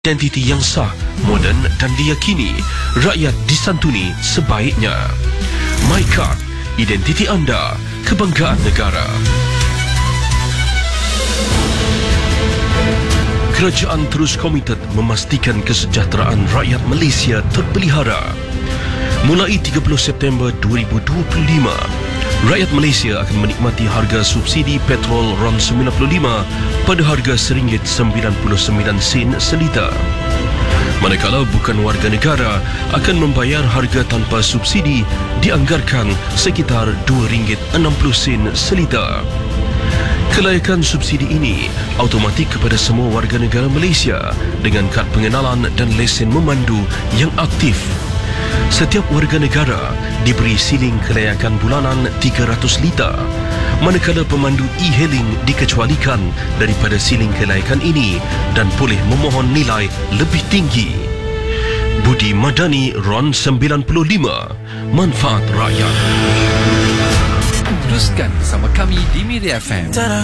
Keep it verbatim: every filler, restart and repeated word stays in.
Identiti yang sah, moden dan diyakini, rakyat disantuni sebaiknya. MyKad, identiti anda, kebanggaan negara. Kerajaan terus komited memastikan kesejahteraan rakyat Malaysia terpelihara. Mulai tiga puluh September dua ribu dua puluh lima, rakyat Malaysia akan menikmati harga subsidi petrol RON sembilan puluh lima pada harga satu ringgit sembilan puluh sembilan sen seliter. Manakala bukan warga negara akan membayar harga tanpa subsidi dianggarkan sekitar dua ringgit enam puluh sen seliter. Kelayakan subsidi ini automatik kepada semua warga negara Malaysia dengan kad pengenalan dan lesen memandu yang aktif. Setiap warga negara diberi siling kelayakan bulanan tiga ratus liter, manakala pemandu e-hailing dikecualikan daripada siling kelayakan ini dan boleh memohon nilai lebih tinggi. Budi Madani, RON sembilan puluh lima, manfaat rakyat. Teruskan bersama kami di Media F M.